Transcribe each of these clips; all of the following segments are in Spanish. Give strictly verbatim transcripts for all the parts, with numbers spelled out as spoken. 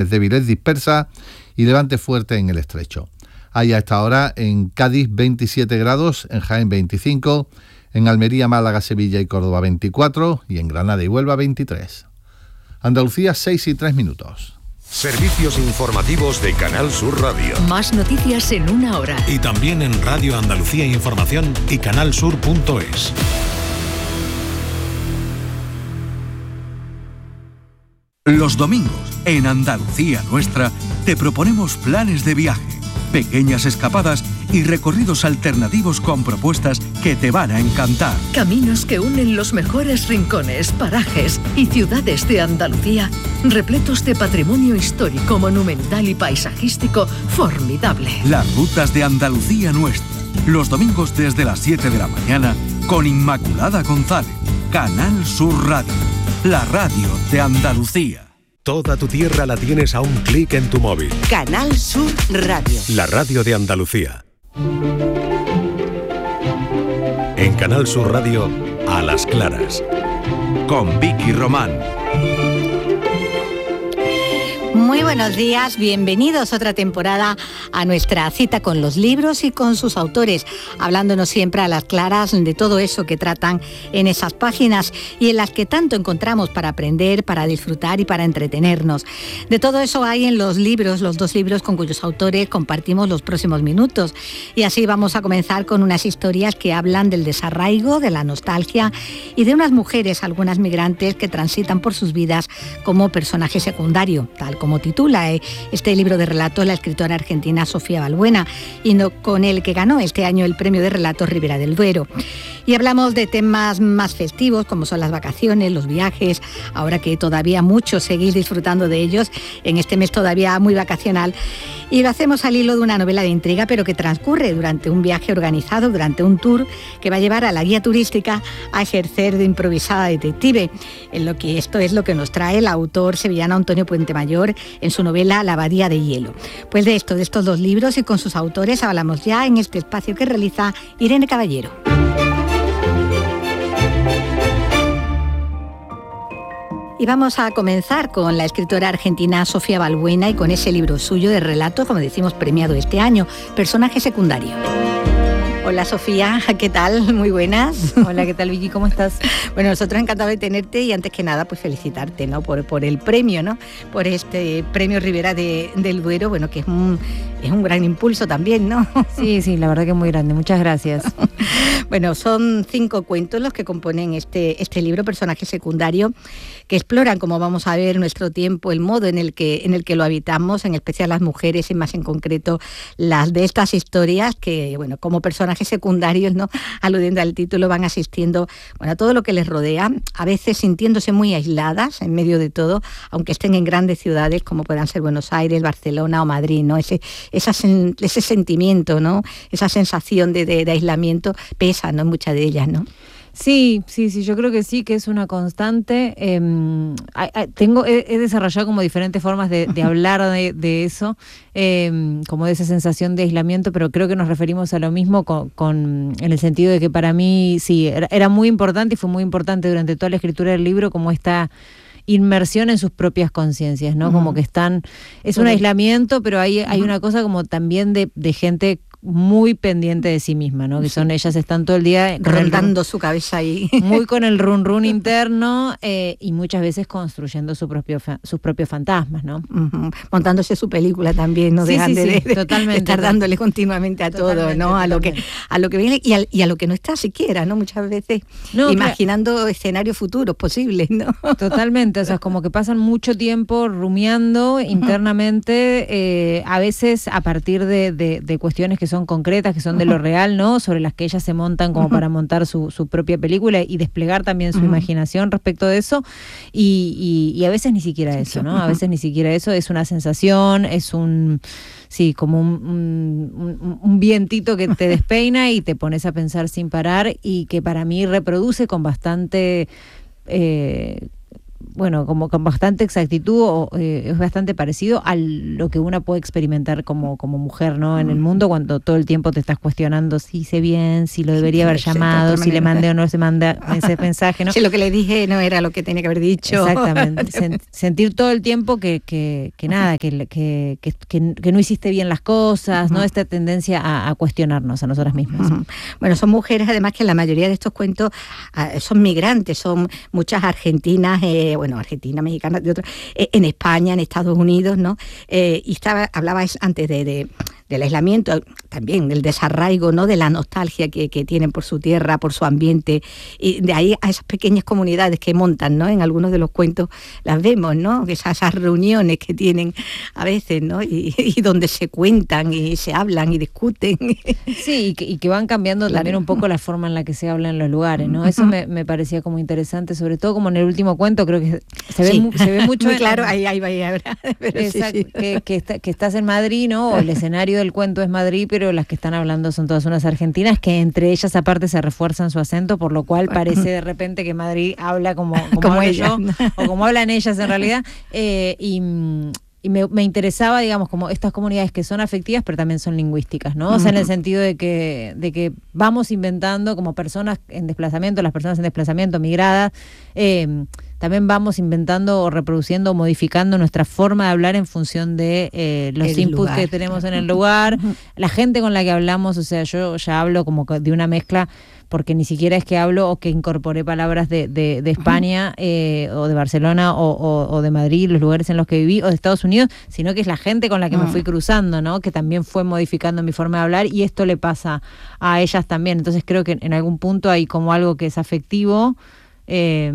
nubes débiles dispersas y levante fuerte en el estrecho. Hay a esta hora en Cádiz veintisiete grados, en Jaén veinticinco, en Almería, Málaga, Sevilla y Córdoba veinticuatro y en Granada y Huelva veintitrés. Andalucía seis y tres minutos. Servicios informativos de Canal Sur Radio. Más noticias en una hora. Y también en Radio Andalucía Información y canalsur punto es. Los domingos, en Andalucía Nuestra, te proponemos planes de viaje, pequeñas escapadas y recorridos alternativos con propuestas que te van a encantar. Caminos que unen los mejores rincones, parajes y ciudades de Andalucía, repletos de patrimonio histórico, monumental y paisajístico formidable. Las rutas de Andalucía Nuestra, los domingos desde las siete de la mañana, con Inmaculada González, Canal Sur Radio, la radio de Andalucía. Toda tu tierra la tienes a un clic en tu móvil. Canal Sur Radio. La radio de Andalucía. En Canal Sur Radio, A las Claras, con Vicky Román. Muy buenos días, bienvenidos otra temporada a nuestra cita con los libros y con sus autores, hablándonos siempre a las claras de todo eso que tratan en esas páginas y en las que tanto encontramos para aprender, para disfrutar y para entretenernos. De todo eso hay en los libros, los dos libros con cuyos autores compartimos los próximos minutos. Y así vamos a comenzar con unas historias que hablan del desarraigo, de la nostalgia y de unas mujeres, algunas migrantes, que transitan por sus vidas como personaje secundario, tal como titula eh, este libro de relatos la escritora argentina Sofía Balbuena, y no, con el que ganó este año el premio de relatos Ribera del Duero. Y hablamos de temas más festivos, como son las vacaciones, los viajes, ahora que todavía muchos seguís disfrutando de ellos, en este mes todavía muy vacacional. Y lo hacemos al hilo de una novela de intriga, pero que transcurre durante un viaje organizado, durante un tour que va a llevar a la guía turística a ejercer de improvisada detective. En lo que esto es lo que nos trae el autor sevillano Antonio Puentemayor en su novela La abadía de hielo. Pues de esto, de estos dos libros y con sus autores hablamos ya en este espacio que realiza Irene Caballero. Y vamos a comenzar con la escritora argentina Sofía Balbuena y con ese libro suyo de relatos, como decimos, premiado este año, Personaje secundario. Hola Sofía, ¿qué tal? Muy buenas. Hola, ¿qué tal Vicky? ¿Cómo estás? Bueno, nosotros encantados de tenerte y antes que nada pues felicitarte, ¿no? Por, por el premio, ¿no? Por este premio Ribera de, del Duero, bueno, que es un, es un gran impulso también, ¿no? Sí, sí, la verdad que es muy grande, muchas gracias. Bueno, son cinco cuentos los que componen este, este libro, Personaje secundario, que exploran, como vamos a ver, nuestro tiempo, el modo en el que, en el que lo habitamos, en especial las mujeres y más en concreto las de estas historias que, bueno, como personajes secundarios, ¿no? Aludiendo al título, van asistiendo, bueno, a todo lo que les rodea, a veces sintiéndose muy aisladas en medio de todo, aunque estén en grandes ciudades como puedan ser Buenos Aires, Barcelona o Madrid, ¿no? Ese, esa, ese sentimiento, ¿no? Esa sensación de, de, de aislamiento pesa, ¿no? En muchas de ellas, ¿no? Sí, sí, sí, yo creo que sí, que es una constante. Eh, tengo, he, he desarrollado como diferentes formas de, de hablar de, de eso, eh, como de esa sensación de aislamiento, pero creo que nos referimos a lo mismo con, con en el sentido de que para mí sí, era, era muy importante y fue muy importante durante toda la escritura del libro como esta inmersión en sus propias conciencias, ¿no? Uh-huh. Como que están, es un aislamiento, pero hay, hay uh-huh. una cosa como también de, de gente muy pendiente de sí misma, ¿no? Que son, ellas están todo el día rondando su cabeza ahí, muy con el run run interno eh, y muchas veces construyendo su propio fa- sus propios fantasmas, ¿no? Uh-huh. Montándose su película también, no sí, dejan sí, de, sí, de, totalmente, de estar dándole continuamente a todo, ¿no? A lo que a lo que viene y a, y a lo que no está siquiera, ¿no? Muchas veces no, imaginando claro. escenarios futuros posibles, ¿no? Totalmente, o sea, es como que pasan mucho tiempo rumiando uh-huh. internamente, eh, a veces a partir de, de, de cuestiones que son concretas, que son de lo real, ¿no? Sobre las que ellas se montan como uh-huh. para montar su, su propia película y desplegar también su uh-huh. imaginación respecto de eso y, y, y a veces ni siquiera eso, ¿no? A veces ni siquiera eso, es una sensación, es un, sí, como un, un, un vientito que te despeina y te pones a pensar sin parar y que para mí reproduce con bastante... Eh, bueno, como con bastante exactitud, o, eh, es bastante parecido a lo que una puede experimentar como, como mujer, ¿no? En el mundo, cuando todo el tiempo te estás cuestionando si hice bien, si lo debería haber sí, llamado, si le mandé o no se manda ese mensaje, ¿no? Si lo que le dije no era lo que tenía que haber dicho. Exactamente. Sen- sentir todo el tiempo que, que, que nada, que, que, que, que no hiciste bien las cosas, uh-huh. ¿no? Esta tendencia a, a cuestionarnos a nosotras mismas. Uh-huh. Bueno, son mujeres además que en la mayoría de estos cuentos uh, son migrantes, son muchas argentinas, eh, bueno, argentinas, mexicanas, de otros, eh, en España, en Estados Unidos, ¿no? Eh, y estaba, hablabais antes de, de del aislamiento, también del desarraigo, ¿no? De la nostalgia que, que tienen por su tierra, por su ambiente, y de ahí a esas pequeñas comunidades que montan, ¿no? En algunos de los cuentos las vemos, ¿no? Esas, esas reuniones que tienen a veces, ¿no? Y, y donde se cuentan y se hablan y discuten. Sí, y que, y que van cambiando claro. también un poco la forma en la que se habla en los lugares, ¿no? Eso me, me parecía como interesante, sobre todo como en el último cuento, creo que se ve, sí. se ve mucho. Muy en, claro, ahí, ahí va a haber. Exacto, sí, sí. Que, que, está, que estás en Madrid, ¿no? O el escenario del cuento es Madrid, pero las que están hablando son todas unas argentinas, que entre ellas aparte se refuerzan su acento, por lo cual parece de repente que Madrid habla como, como, como hablo yo, o como hablan ellas en realidad, eh, y... Y me, me interesaba, digamos, como estas comunidades que son afectivas, pero también son lingüísticas, ¿no? O sea, en el sentido de que, de que vamos inventando como personas en desplazamiento, las personas en desplazamiento, migradas, eh, también vamos inventando o reproduciendo o modificando nuestra forma de hablar en función de eh, los el inputs lugar. que tenemos en el lugar, la gente con la que hablamos, o sea, yo ya hablo como de una mezcla, porque ni siquiera es que hablo o que incorporé palabras de, de, de España eh, o de Barcelona o, o, o de Madrid, los lugares en los que viví, o de Estados Unidos, sino que es la gente con la que me fui cruzando, ¿no? Que también fue modificando mi forma de hablar, y esto le pasa a ellas también. Entonces creo que en algún punto hay como algo que es afectivo, eh,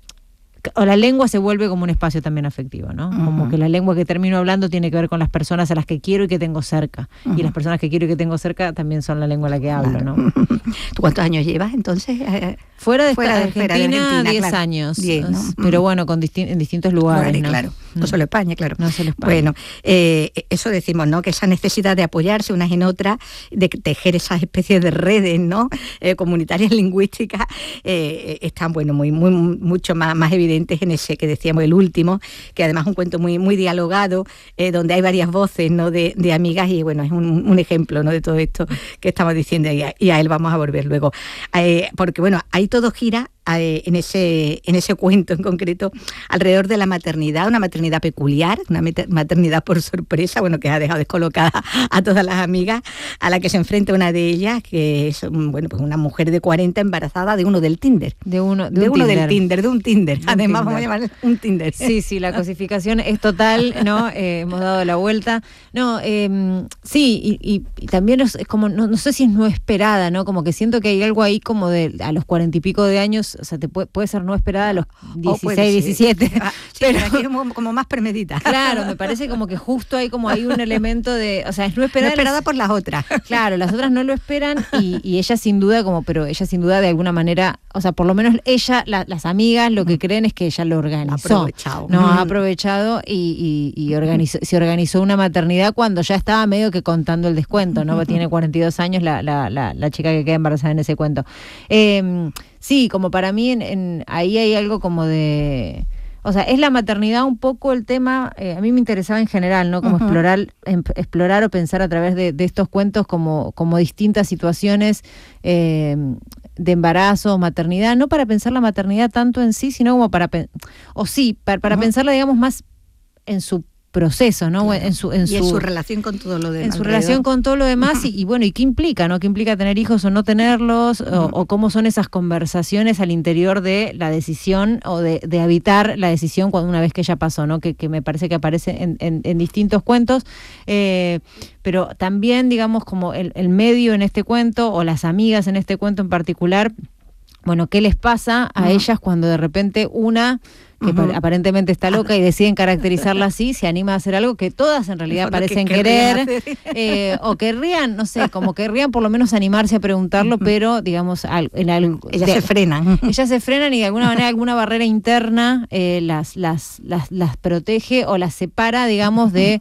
o la lengua se vuelve como un espacio también afectivo, ¿no? Uh-huh. Como que la lengua que termino hablando tiene que ver con las personas a las que quiero y que tengo cerca. Uh-huh. Y las personas que quiero y que tengo cerca también son la lengua a la que hablo, claro. ¿no? ¿Tú cuántos años llevas entonces? Fuera de, fuera esta, de, Argentina, fuera de Argentina, diez claro. años. diez, ¿no? Pero bueno, con disti- en distintos lugares, vale, ¿no? Claro, no solo España, claro. No solo España. Bueno, eh, eso decimos, ¿no? Que esa necesidad de apoyarse unas en otras, de tejer esas especies de redes, ¿no? Eh, comunitarias lingüísticas, eh, están, bueno, muy, muy, mucho más, más evidentes en ese que decíamos, el último, que además es un cuento muy, muy dialogado, eh, donde hay varias voces, ¿no? De, de amigas, y bueno, es un, un ejemplo, ¿no? De todo esto que estamos diciendo, y a, y a él vamos a volver luego. Eh, porque bueno, ahí todo gira en ese, en ese cuento en concreto alrededor de la maternidad, una maternidad peculiar, una maternidad por sorpresa, bueno, que ha dejado descolocada a todas las amigas, a la que se enfrenta una de ellas, que es, bueno, pues una mujer de cuarenta embarazada de uno del Tinder. De uno, de de un uno Tinder. del Tinder, de un Tinder. De un Además Tinder. vamos a llamar un Tinder. Sí, sí, la cosificación es total, ¿no? Eh, hemos dado la vuelta. No, eh, sí, y, y, y también es, es como, no, no sé si es no esperada, ¿no? Como que siento que hay algo ahí como de a los cuarenta y pico de años, o sea, te puede, puede ser no esperada a los dieciséis, diecisiete. Ah, sí, pero, pero aquí es como, como más premedita. Claro, me parece como que justo hay como hay un elemento de, o sea, es no esperada. No esperada por las otras. Claro, las otras no lo esperan, y, y ella sin duda como, pero ella sin duda de alguna manera, o sea, por lo menos ella, la, las amigas lo que creen es que ella lo organizó. Aprovechado. No, ha aprovechado y, y, y organizó, se organizó una maternidad cuando ya estaba medio que contando el descuento, ¿no? Tiene cuarenta y dos años la, la, la, la chica que queda embarazada en ese cuento. Eh, sí, como para mí en, en, ahí hay algo como de... O sea, es la maternidad un poco el tema, eh, a mí me interesaba en general, ¿no? Como uh-huh. explorar em, explorar o pensar a través de, de estos cuentos como, como distintas situaciones eh, de embarazo, maternidad, no para pensar la maternidad tanto en sí, sino como para, o sí, para, para uh-huh. pensarla, digamos, más en su proceso, ¿no? Claro. En su, en y su, en su relación con todo lo demás. En su alrededor. relación con todo lo demás, y, y bueno, ¿y qué implica, no? ¿Qué implica tener hijos o no tenerlos? Uh-huh. O, o cómo son esas conversaciones al interior de la decisión, o de, de habitar la decisión cuando una vez que ya pasó, ¿no? Que, que me parece que aparece en, en, en distintos cuentos, eh, pero también, digamos, como el, el medio en este cuento, o las amigas en este cuento en particular, bueno, ¿qué les pasa a uh-huh. ellas cuando de repente una... que uh-huh. aparentemente está loca y deciden caracterizarla así, se anima a hacer algo que todas en realidad parecen que querer, eh, o querrían, no sé, como querrían por lo menos animarse a preguntarlo, uh-huh. pero digamos, al, en algo, ellas de, se frenan. Ellas se frenan y de alguna manera alguna barrera interna eh, las, las, las, las protege o las separa, digamos, de...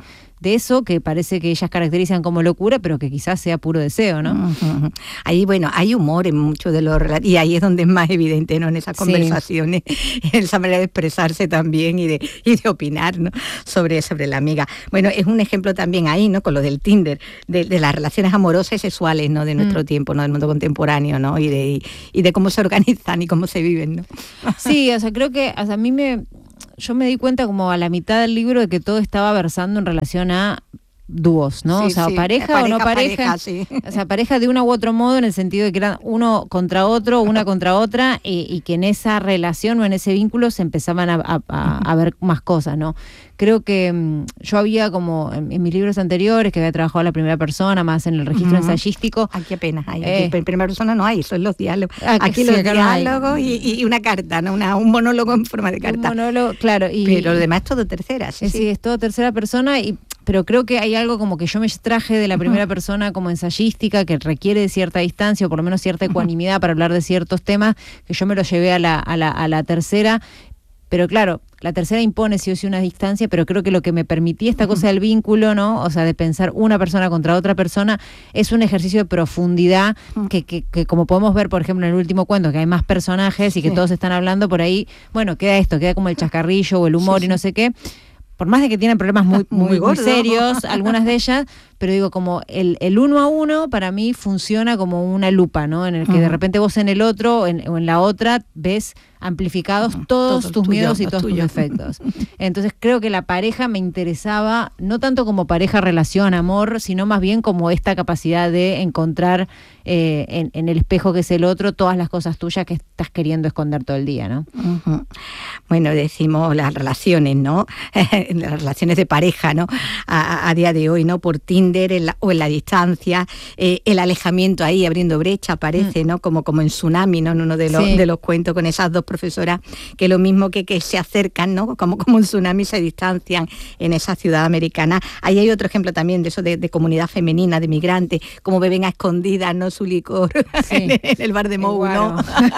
de eso que parece que ellas caracterizan como locura, pero que quizás sea puro deseo, ¿no? Uh-huh. Ahí, bueno, hay humor en muchos de los... Y ahí es donde es más evidente, ¿no? En esas conversaciones, sí. En esa manera de expresarse también y de, y de opinar, ¿no? Sobre, sobre la amiga. Bueno, es un ejemplo también ahí, ¿no? Con lo del Tinder, de, de las relaciones amorosas y sexuales, ¿no? De nuestro mm. tiempo, ¿no? Del mundo contemporáneo, ¿no? Y de, y, y de cómo se organizan y cómo se viven, ¿no? Sí, o sea, creo que o sea, a mí me... Yo me di cuenta como a la mitad del libro de que todo estaba versando en relación a dúos, ¿no? Sí, o sea, sí. pareja, pareja o no pareja. pareja sí. O sea, pareja de uno u otro modo, en el sentido de que eran uno contra otro, una contra otra, y, y que en esa relación o en ese vínculo se empezaban a, a, a, a ver más cosas, ¿no? Creo que um, yo había como, en, en mis libros anteriores, que había trabajado a la primera persona, más en el registro uh-huh. ensayístico. Aquí apenas hay. Eh, aquí en primera persona no hay, son los diálogos. Aquí, aquí sí, los acá diálogos no y, y una carta, ¿no? Una, un monólogo en forma de carta. Un monólogo, claro. Y, pero lo demás es todo tercera. Sí, sí, sí. es todo tercera persona y... Pero creo que hay algo como que yo me traje de la primera persona como ensayística, que requiere de cierta distancia o por lo menos cierta ecuanimidad para hablar de ciertos temas, que yo me lo llevé a la, a la, a la tercera. Pero claro, la tercera impone sí o sí una distancia, pero creo que lo que me permitía esta cosa del vínculo, ¿no? O sea, de pensar una persona contra otra persona, es un ejercicio de profundidad que, que, que como podemos ver, por ejemplo, en el último cuento, que hay más personajes y que sí. todos están hablando por ahí, bueno, queda esto, queda como el chascarrillo o el humor sí, y no sé qué. Por más de que tienen problemas muy, muy, muy, muy serios, algunas de ellas, pero digo, como el, el uno a uno para mí funciona como una lupa, ¿no? En el que uh-huh. de repente vos en el otro en, o en la otra ves amplificados uh-huh. todos Todo tus tuyo, miedos y todos tuyo. tus defectos. Entonces creo que la pareja me interesaba, no tanto como pareja, relación, amor, sino más bien como esta capacidad de encontrar eh, en, en el espejo que es el otro todas las cosas tuyas que estás queriendo esconder todo el día, ¿no? Uh-huh. Bueno, decimos las relaciones, ¿no? Las relaciones de pareja, ¿no? A, a día de hoy, ¿no? Por Tinder en la, o en la distancia, eh, el alejamiento ahí abriendo brecha, parece, mm. ¿no? Como, como en Tsunami, ¿no? En uno de los, sí. de los cuentos con esas dos profesoras, que lo mismo que, que se acercan, ¿no? Como, como en Tsunami se distancian en esa ciudad americana. Ahí hay otro ejemplo también de eso de, de comunidad femenina, de migrantes, como beben a escondidas, ¿no? Su licor sí. en, en el bar de Mou, ¿no?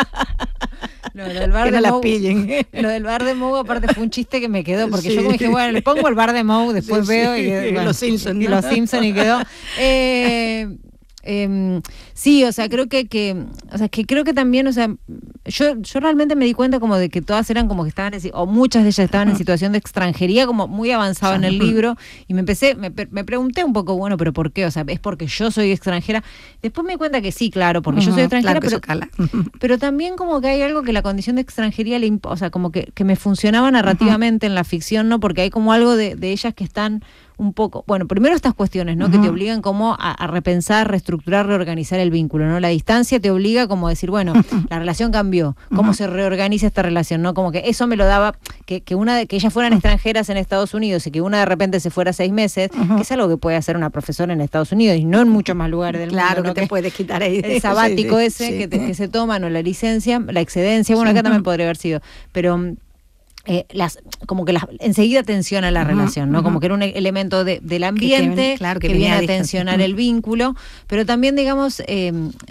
Lo del bar que de no Mou, las pillen. Lo del bar de Mou aparte fue un chiste que me quedó, porque sí. yo como dije, bueno, le pongo el bar de Mou, después sí, veo sí. y, bueno, los Simpsons, y ¿no? los Simpsons y quedó. Eh, eh, sí, o sea, creo que, que, o sea, que creo que también, o sea, yo, yo realmente me di cuenta como de que todas eran como que estaban, en, o muchas de ellas estaban en situación de extranjería, como muy avanzado en el libro, y me empecé, me, me pregunté un poco, bueno, pero ¿por qué? O sea, ¿es porque yo soy extranjera? Después me di cuenta que sí, claro, porque uh-huh, yo soy extranjera, claro pero, pero también como que hay algo que la condición de extranjería le imp- o sea, como que, que me funcionaba narrativamente uh-huh. en la ficción, ¿no? Porque hay como algo de, de ellas que están un poco, bueno, primero estas cuestiones, ¿no? Uh-huh. Que te obligan como a, a repensar, reestructurar, reorganizar el vínculo, ¿no? La distancia te obliga como a decir, bueno, uh-huh. la relación cambió, ¿cómo uh-huh. se reorganiza esta relación, ¿no? Como que eso me lo daba, que, que una de, que ellas fueran uh-huh. extranjeras en Estados Unidos y que una de repente se fuera seis meses, uh-huh. que es algo que puede hacer una profesora en Estados Unidos y no en muchos más lugares del claro, mundo. Claro, que, que te puedes quitar ahí. El sabático sí, ese sí. Que, te, que se toman, o la licencia, la excedencia, bueno, acá uh-huh. también podría haber sido, pero... Eh, las como que las, enseguida tensiona la uh-huh, relación, ¿no? Uh-huh. Como que era un elemento de, del ambiente que, que, claro, que, que viene a tensionar uh-huh. el vínculo, pero también, digamos, eh,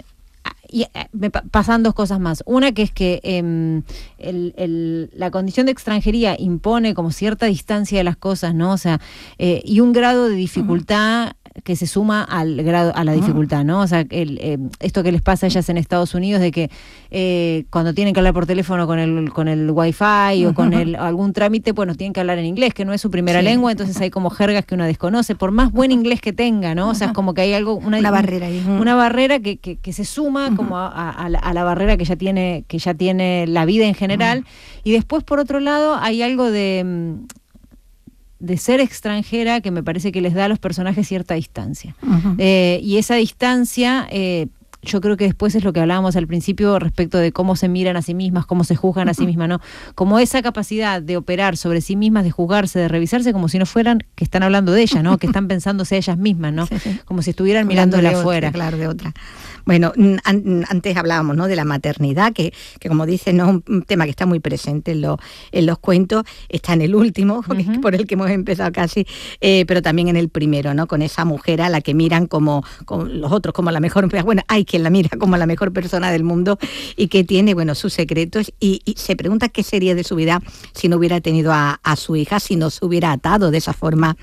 y eh, me pasan dos cosas más. Una que es que eh, el, el, la condición de extranjería impone como cierta distancia de las cosas, ¿no? O sea, eh, y un grado de dificultad uh-huh. que se suma al grado a la dificultad, ¿no? O sea, el, eh, esto que les pasa a ellas en Estados Unidos de que eh, cuando tienen que hablar por teléfono con el con el wifi uh-huh. o con el, algún trámite, bueno, tienen que hablar en inglés, que no es su primera sí. lengua, entonces hay como jergas que uno desconoce, por más buen inglés que tenga, ¿no? O sea, es como que hay algo, una, una barrera ahí. Una barrera que, que, que se suma uh-huh. como a, a, la, a la barrera que ya tiene, que ya tiene la vida en general, uh-huh. y después por otro lado hay algo de de ser extranjera que me parece que les da a los personajes cierta distancia. Uh-huh. Eh, y esa distancia, eh, yo creo que después es lo que hablábamos al principio respecto de cómo se miran a sí mismas, cómo se juzgan uh-huh. a sí mismas, ¿no? Como esa capacidad de operar sobre sí mismas, de juzgarse, de revisarse, como si no fueran que están hablando de ellas, ¿no? Que están pensándose a ellas mismas, ¿no? Sí, sí. Como si estuvieran mirándola afuera. Claro, de otra. Bueno, an, antes hablábamos, ¿no? De la maternidad, que, que como dices, no es un tema que está muy presente en los, en los cuentos, está en el último, uh-huh. por el que hemos empezado casi, eh, pero también en el primero, ¿no? Con esa mujer a la que miran como, como los otros, como la mejor, bueno, hay que quien la mira como la mejor persona del mundo y que tiene, bueno, sus secretos y, y se pregunta qué sería de su vida si no hubiera tenido a, a su hija, si no se hubiera atado de esa forma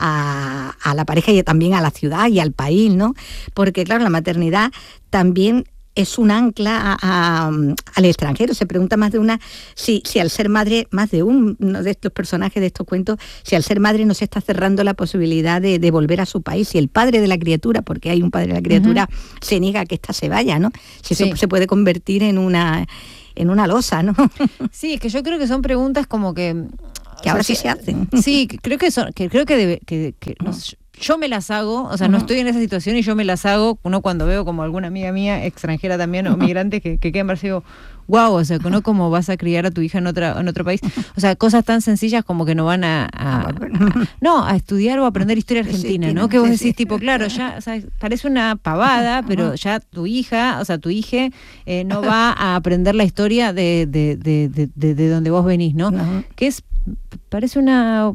a, a la pareja y también a la ciudad y al país, ¿no? Porque claro, la maternidad también es un ancla a, a, al extranjero. Se pregunta más de una si, si al ser madre, más de uno de estos personajes de estos cuentos, si al ser madre no se está cerrando la posibilidad de, de volver a su país, si el padre de la criatura, porque hay un padre de la criatura, uh-huh. se niega a que ésta se vaya, ¿no? Si sí. eso se puede convertir en una en una losa, ¿no? Sí, es que yo creo que son preguntas como que que ahora sí se hacen. Sí, creo que son, que creo que debe, que, que no sé, yo me las hago, o sea, no estoy en esa situación y yo me las hago, uno cuando veo como alguna amiga mía, extranjera también, o migrante, que, que queda en Brasil, digo, wow, o sea, que no como vas a criar a tu hija en otra en otro país. O sea, cosas tan sencillas como que no van a, a, a no, a estudiar o a aprender historia argentina, sí, ¿no? Que vos decís, sí. tipo, claro, ya, o sea, parece una pavada, pero ya tu hija, o sea, tu hija eh, no va a aprender la historia de, de, de, de, de, de donde vos venís, ¿no? Uh-huh. Que es, parece una...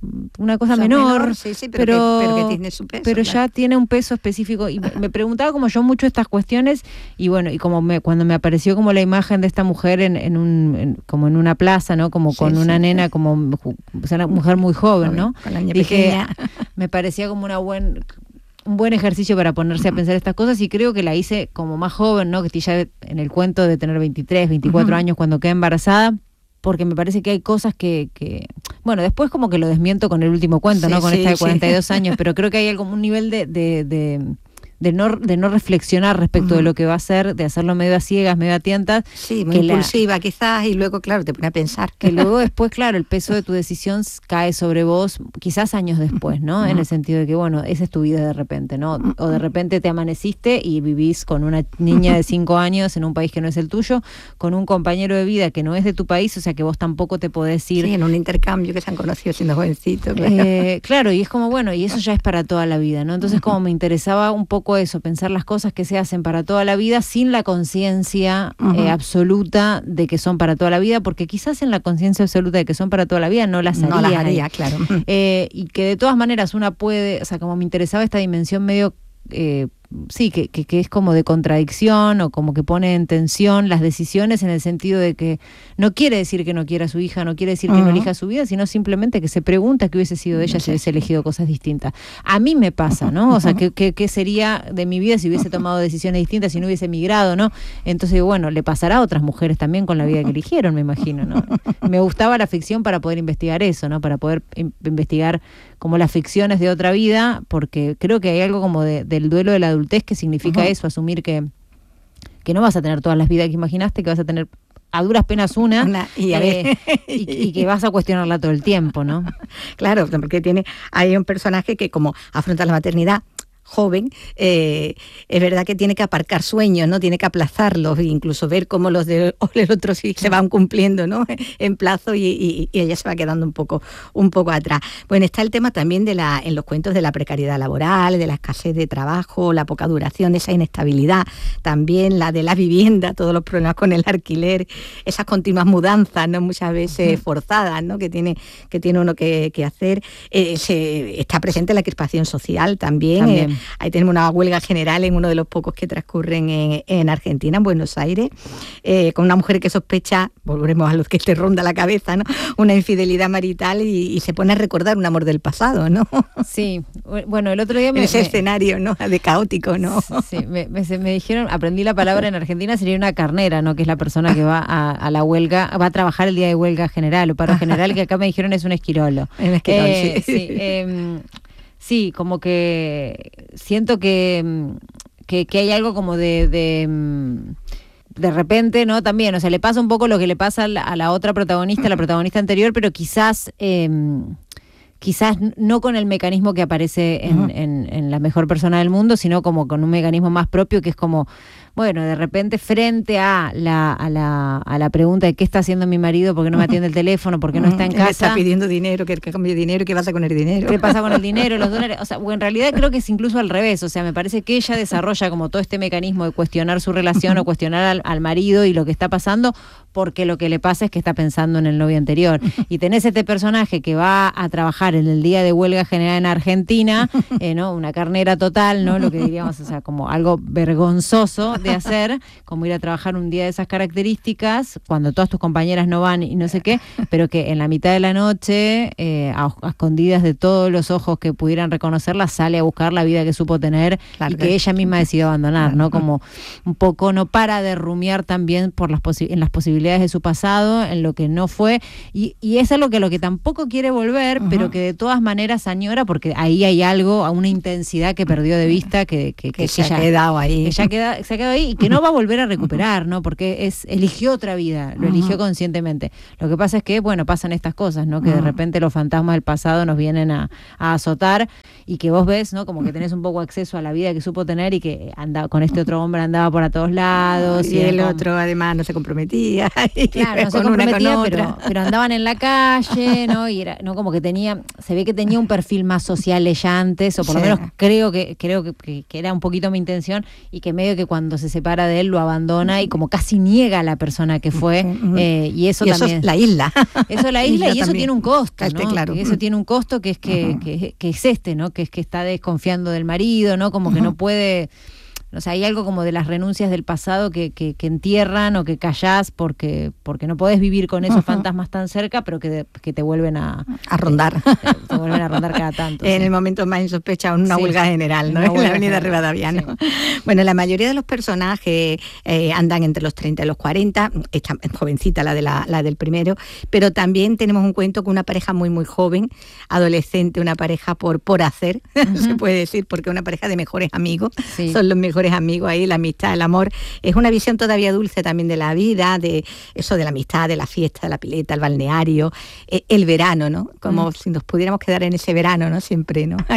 una cosa o sea, menor, menor sí, sí, pero, pero, que, pero que tiene su peso, pero claro. ya tiene un peso específico y me, me preguntaba como yo mucho estas cuestiones y bueno, y como me, cuando me apareció como la imagen de esta mujer en, en un en, como en una plaza, ¿no? Como sí, con sí, una sí. nena como o sea, una mujer muy joven, ¿no? Con la niña Dije, pequeña. Me parecía como una buen un buen ejercicio para ponerse a pensar estas cosas y creo que la hice como más joven, ¿no? Que ya en el cuento de tener veintitrés, veinticuatro uh-huh. años cuando quedé embarazada. Porque me parece que hay cosas que, que... Bueno, después como que lo desmiento con el último cuento, sí, ¿no? Con sí, esta de cuarenta y dos sí. años, pero creo que hay algún un nivel de... de, de de no de no reflexionar respecto uh-huh. de lo que va a hacer, de hacerlo medio a ciegas, medio a tientas. Sí, muy impulsiva la, quizás, y luego, claro, te pone a pensar. Que luego después, claro, el peso de tu decisión cae sobre vos, quizás años después, ¿no? Uh-huh. En el sentido de que, bueno, esa es tu vida de repente, ¿no? O de repente te amaneciste y vivís con una niña de cinco años en un país que no es el tuyo, con un compañero de vida que no es de tu país, o sea que vos tampoco te podés ir... Sí, en un intercambio que se han conocido siendo jovencitos, claro. Eh, claro, y es como, bueno, y eso ya es para toda la vida, ¿no? Entonces, como me interesaba un poco eso, pensar las cosas que se hacen para toda la vida sin la conciencia uh-huh. eh, absoluta de que son para toda la vida, porque quizás en la conciencia absoluta de que son para toda la vida no las haría. No las haría, claro. Eh, y que de todas maneras una puede, o sea, como me interesaba esta dimensión medio... Eh, sí, que, que, que es como de contradicción o como que pone en tensión las decisiones en el sentido de que no quiere decir que no quiera a su hija, no quiere decir uh-huh. que no elija su vida, sino simplemente que se pregunta qué hubiese sido de ella si hubiese elegido cosas distintas. A mí me pasa, ¿no? O sea, ¿qué, qué, qué sería de mi vida si hubiese tomado decisiones distintas, si no hubiese migrado, ¿no? Entonces, bueno, le pasará a otras mujeres también con la vida que eligieron, me imagino, ¿no? Me gustaba la ficción para poder investigar eso, ¿no? Para poder in- investigar como las ficciones de otra vida, porque creo que hay algo como de, del duelo de la adultez que significa uh-huh. eso, asumir que, que no vas a tener todas las vidas que imaginaste, que vas a tener a duras penas una, una y, a eh, y, y que vas a cuestionarla todo el tiempo, ¿no? Claro, porque tiene hay un personaje que como afronta la maternidad joven, eh, es verdad que tiene que aparcar sueños, ¿no? Tiene que aplazarlos, incluso ver cómo los del de otro sí se van cumpliendo, ¿no? En plazo y, y, y ella se va quedando un poco, un poco atrás. Bueno, está el tema también de la, en los cuentos de la precariedad laboral, de la escasez de trabajo, la poca duración, esa inestabilidad, también la de la vivienda, todos los problemas con el alquiler, esas continuas mudanzas, ¿no? Muchas veces forzadas, ¿no? Que tiene, que tiene uno que, que hacer. Eh, se, está presente la crispación social también. también. Eh, Ahí tenemos una huelga general en uno de los pocos que transcurren en, en Argentina, en Buenos Aires, eh, con una mujer que sospecha, volveremos a lo que te ronda la cabeza, ¿no? Una infidelidad marital y, y se pone a recordar un amor del pasado, ¿no? Sí, bueno, el otro día me... En ese me, escenario, ¿no? De caótico, ¿no? Sí, me, me, me dijeron, aprendí la palabra en Argentina, sería una carnera, ¿no? Que es la persona que va a, a la huelga, va a trabajar el día de huelga general o paro general, que acá me dijeron es un esquirolo. Un esquirolo, eh, sí. sí eh, Sí, como que siento que, que, que hay algo como de, de de repente, ¿no? También, o sea, le pasa un poco lo que le pasa a la, a la otra protagonista, a la protagonista anterior, pero quizás eh, quizás no con el mecanismo que aparece en, uh-huh. en, en La mejor persona del mundo, sino como con un mecanismo más propio que es como, bueno, de repente frente a la, a la, a la pregunta de qué está haciendo mi marido, por qué no me atiende el teléfono, por qué no está en Él casa. está pidiendo dinero, que, que cambie dinero, ¿qué pasa con el dinero? ¿Qué pasa con el dinero, los dólares? O sea, o en realidad creo que es incluso al revés. O sea, me parece que ella desarrolla como todo este mecanismo de cuestionar su relación o cuestionar al, al marido y lo que está pasando, porque lo que le pasa es que está pensando en el novio anterior. Y tenés este personaje que va a trabajar en el día de huelga general en Argentina, eh, ¿no? Una carnera total, ¿no? Lo que diríamos, o sea, como algo vergonzoso de hacer, como ir a trabajar un día de esas características, cuando todas tus compañeras no van y no sé qué, pero que en la mitad de la noche, eh, a, a escondidas de todos los ojos que pudieran reconocerla, sale a buscar la vida que supo tener claro, y que ella misma decidió abandonar, ¿no? Como un poco no para de rumiar también por las posi- en las posibilidades de su pasado, en lo que no fue, y, y es algo que lo que tampoco quiere volver, uh-huh. pero que de todas maneras añora, porque ahí hay algo, a una intensidad que perdió de vista, que, que, que, que se que ha quedado ahí. Que ya queda, se ha quedado ahí y que no va a volver a recuperar, ¿no? Porque es eligió otra vida, lo eligió uh-huh. conscientemente. Lo que pasa es que, bueno, pasan estas cosas, ¿no? Que uh-huh. de repente los fantasmas del pasado nos vienen a, a azotar y que vos ves, ¿no? Como que tenés un poco acceso a la vida que supo tener y que andaba con este otro hombre andaba por a todos lados. Y, y el como... otro además no se comprometía. Claro, no se comprometía, con pero, pero andaban en la calle, ¿no? Y era, no como que tenía, se ve que tenía un perfil más social ella antes, o por sí. lo menos creo que creo que, que, que era un poquito mi intención, y que medio que cuando se separa de él lo abandona y como casi niega a la persona que fue, uh-huh. eh, y eso y también. Eso es la isla. Eso es la isla, y eso tiene un costo, ¿no? Este, claro. Y eso tiene un costo que es que, uh-huh. que, que es este, ¿no? Que es que está desconfiando del marido, ¿no? Como que uh-huh. no puede. O sea, hay algo como de las renuncias del pasado que, que, que entierran o que callás porque, porque no podés vivir con esos uh-huh. fantasmas tan cerca, pero que, que te vuelven a, a rondar. Te, te vuelven a rondar cada tanto. En sí. el momento más insospechado, una sí. huelga general, ¿no? En la avenida Rivadavia, ¿no? Sí. Bueno, la mayoría de los personajes eh, andan entre los treinta y los cuarenta, esta jovencita la, de la, la del primero, pero también tenemos un cuento con una pareja muy, muy joven, adolescente, una pareja por, por hacer, uh-huh. se puede decir, porque una pareja de mejores amigos, sí. son los mejores amigos ahí, la amistad, el amor. Es una visión todavía dulce también de la vida, de eso de la amistad, de la fiesta, de la pileta, el balneario, eh, el verano, ¿no? Como mm. si nos pudiéramos quedar en ese verano, ¿no? Siempre, ¿no?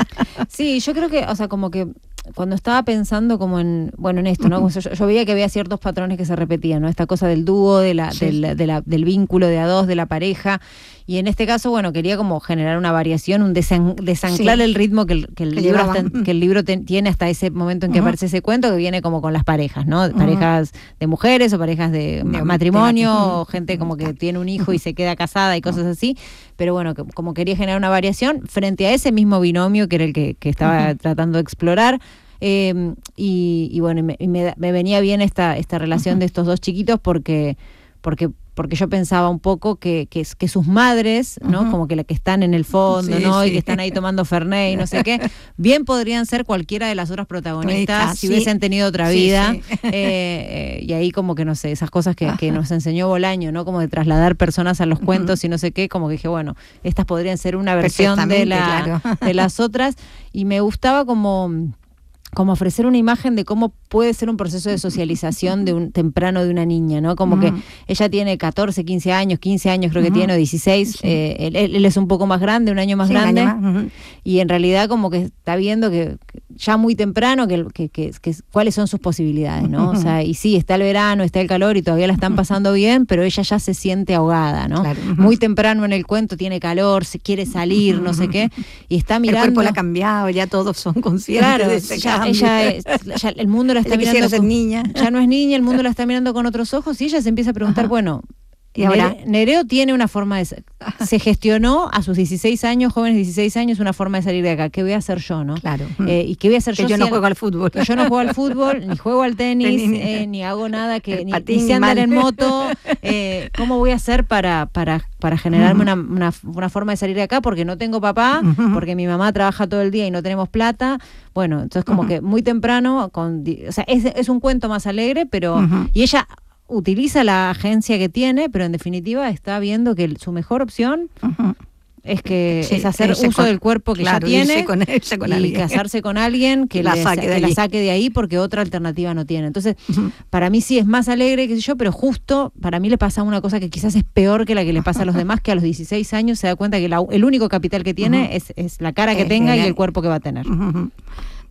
Sí, yo creo que, o sea, como que cuando estaba pensando como en, bueno, en esto, ¿no? Como yo, yo veía que había ciertos patrones que se repetían, ¿no? Esta cosa del dúo, de la, sí. del, de la, del vínculo de a dos, de la pareja, y en este caso, bueno, quería como generar una variación, un desan, desanclar sí. el ritmo que el, que el que libro, hasta, que el libro ten, tiene hasta ese momento en que uh-huh. aparece ese cuento, que viene como con las parejas, ¿no? Uh-huh. Parejas de mujeres o parejas de, de matrimonio, de o gente como que tiene un hijo y se queda casada y cosas así, pero bueno, que, como quería generar una variación frente a ese mismo binomio que era el que, que estaba uh-huh. tratando de explorar. Eh, y, y bueno, me, me, me venía bien esta, esta relación uh-huh. de estos dos chiquitos porque, porque, porque yo pensaba un poco que, que, que sus madres, ¿no? Uh-huh. Como que la que están en el fondo, sí, ¿no? Sí. Y que están ahí tomando Fernet y no sé qué, bien podrían ser cualquiera de las otras protagonistas sí, si sí. hubiesen tenido otra vida. Sí, sí. Eh, eh, y ahí como que no sé, esas cosas que, que nos enseñó Bolaño, ¿no? Como de trasladar personas a los uh-huh. cuentos y no sé qué, como que dije, bueno, estas podrían ser una versión de, la, claro. de las otras. Y me gustaba como... como ofrecer una imagen de cómo puede ser un proceso de socialización de un temprano de una niña, ¿no? Como uh-huh. que ella tiene catorce, quince años, quince años creo uh-huh. que tiene, o dieciséis, sí. eh, él, él es un poco más grande, un año más sí, grande, año más. Uh-huh. y en realidad como que está viendo que ya muy temprano que, que, que, que cuáles son sus posibilidades, ¿no? Uh-huh. O sea, y sí, está el verano, está el calor y todavía la están pasando bien, pero ella ya se siente ahogada, ¿no? Claro. Uh-huh. Muy temprano en el cuento tiene calor, se quiere salir, uh-huh. no sé qué, y está mirando... El cuerpo la ha cambiado, ya todos son conscientes claro, de ese ya, cambio. Ella es, ya el mundo la está ella mirando ser con, niña. Ya no es niña, el mundo la está mirando con otros ojos y ella se empieza a preguntar, Ajá. bueno, ¿y ahora? Nere, Nereo tiene una forma de... Se gestionó a sus dieciséis años, jóvenes dieciséis años, una forma de salir de acá. ¿Qué voy a hacer yo, no? Claro. Eh, ¿Y qué voy a hacer que yo? yo si no al, juego al fútbol. Que yo no juego al fútbol, ni juego al tenis, eh, ni hago nada que... Ni, ni sé andar en moto. Eh, ¿Cómo voy a hacer para, para, para generarme una, una, una forma de salir de acá? Porque no tengo papá, porque mi mamá trabaja todo el día y no tenemos plata. Bueno, entonces como que muy temprano, con, o sea, es, es un cuento más alegre, pero... Uh-huh. Y ella... utiliza la agencia que tiene, pero en definitiva está viendo que su mejor opción uh-huh. es que sí, es hacer uso con, del cuerpo que claro, ya tiene con, con y alguien. casarse con alguien que, la, le, saque que la saque de ahí porque otra alternativa no tiene. Entonces, uh-huh. para mí sí es más alegre, qué sé yo, pero justo para mí le pasa una cosa que quizás es peor que la que le pasa a los demás, que a los dieciséis años se da cuenta que la, el único capital que tiene uh-huh. es, es la cara que uh-huh. tenga uh-huh. y el cuerpo que va a tener. Uh-huh.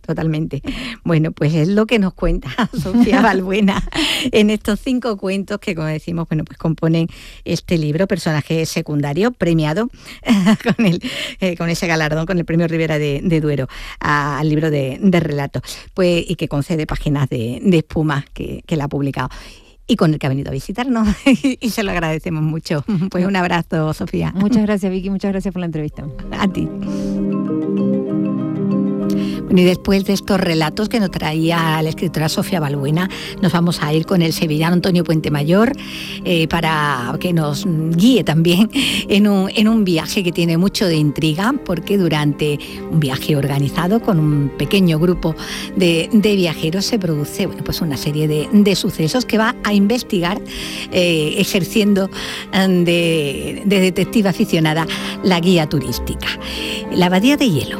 totalmente. Bueno, pues es lo que nos cuenta Sofía Balbuena en estos cinco cuentos que, como decimos, bueno, pues componen este libro, Personaje secundario, premiado con, el, eh, con ese galardón, con el premio Ribera de, de Duero, a, al libro de, de relatos, pues, y que concede Páginas de, de Espuma, que, que la ha publicado. Y con el que ha venido a visitarnos y se lo agradecemos mucho. Pues un abrazo, Sofía. Muchas gracias, Vicky, muchas gracias por la entrevista. A ti. Bueno, y después de estos relatos que nos traía la escritora Sofía Balbuena, nos vamos a ir con el sevillano Antonio Puentemayor eh, para que nos guíe también en un, en un viaje que tiene mucho de intriga, porque durante un viaje organizado con un pequeño grupo de, de viajeros se produce, bueno, pues una serie de, de sucesos que va a investigar, eh, ejerciendo de, de detective aficionada la guía turística. La Abadía de Hielo.